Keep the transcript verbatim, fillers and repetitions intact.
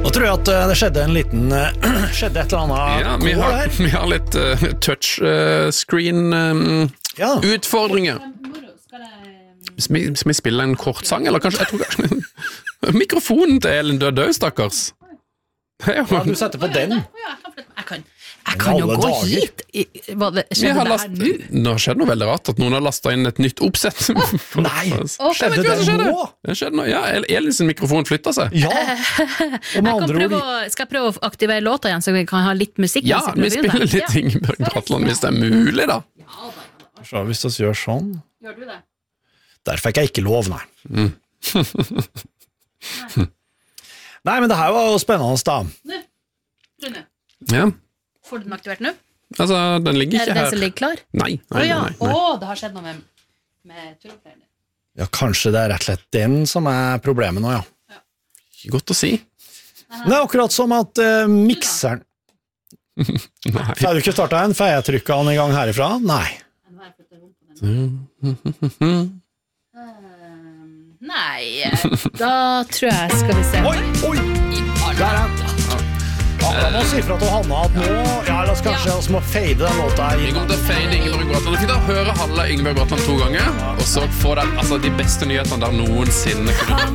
Nå tror jeg at det skjedde en liten skjedde et eller annet ja, vi, har, her. vi har litt uh, touchscreen-utfordringer. Um, ja. Skal vi, skal vi spille en kortsang, eller kanskje? Jeg tror kanskje mikrofonen til Elin død død, stakkars. Ja, du setter på den. Jeg kan, jeg kan jo gå dager. Hit. Hva det, skjedde det last, her nå? Nå skjedde noe veldig rart, at noen har lastet inn et nytt oppsett. Nei, oh, skjedde det skjedde. nå? Det skjedde nå, ja, Elins mikrofon flyttet seg. Ja, jeg kan prøve å, skal jeg prøve å aktivere låta igjen, så vi kan ha litt musikk? Ja, vi spiller litt ja. Ingeborg Bratland, hvis det er mulig da. Så hvis vi gjør sånn. Gjør du det? Der fikk jeg ikke lov, nei. Mm. nei. Nei, men det her var jo spennende da. Nå, Rune. Ja. Får du den aktivert nå? Altså, den ligger ikke her. Er det den som ligger klar? Nei, nei, Å ja, nei, nei. Å, det har skjedd noe med, med tullopplæren. Ja, kanskje det er rett og slett den som er problemet nå, ja. ja. Ikke godt å si. Det er akkurat som at uh, mikseren... Nei. Får du ikke startet en? Får jeg trykket den i gang herifra? Nei. Nei, da tror jeg skal vi se. Oi, oi, der er den. Ja, da må si fra til Hanna at nå, ja, la oss kanskje ja. må fade den låta her. Vi kommer til å fade Ingeborg Bratland. Det er fint å høre halve Ingeborg Bratland to ganger, og så få deg altså, de beste nyhetene der noensinne.